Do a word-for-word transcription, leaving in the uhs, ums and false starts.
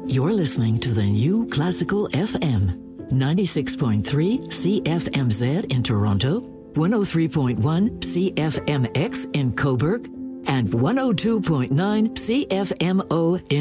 You're listening to the New Classical F M, ninety-six point three C F M Z in Toronto, one oh three point one C F M X in Cobourg, and one oh two point nine C F M O in